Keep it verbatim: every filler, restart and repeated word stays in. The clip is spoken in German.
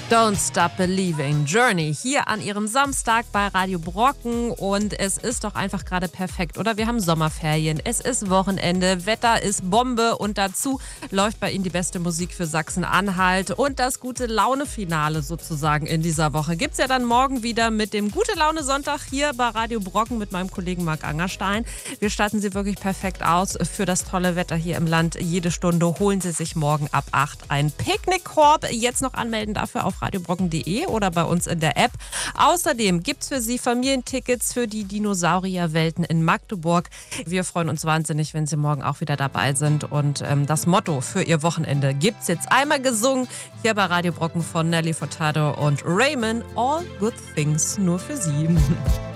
Don't Stop Believing, Journey, hier an ihrem Samstag bei Radio Brocken und es ist doch einfach gerade perfekt, oder? Wir haben Sommerferien, es ist Wochenende, Wetter ist Bombe und dazu läuft bei Ihnen die beste Musik für Sachsen-Anhalt und das Gute-Laune-Finale sozusagen in dieser Woche gibt's ja dann morgen wieder mit dem Gute-Laune-Sonntag hier bei Radio Brocken mit meinem Kollegen Marc Angerstein. Wir starten Sie wirklich perfekt aus für das tolle Wetter hier im Land. Jede Stunde holen Sie sich morgen ab acht einen Picknickkorb. Jetzt noch anmelden dafür auf radiobrocken punkt de oder bei uns in der App. Außerdem gibt es für Sie Familientickets für die Dinosaurierwelten in Magdeburg. Wir freuen uns wahnsinnig, wenn Sie morgen auch wieder dabei sind. Und ähm, das Motto für Ihr Wochenende gibt es jetzt einmal gesungen hier bei Radio Brocken von Nelly Furtado und Raymond. All good things nur für Sie.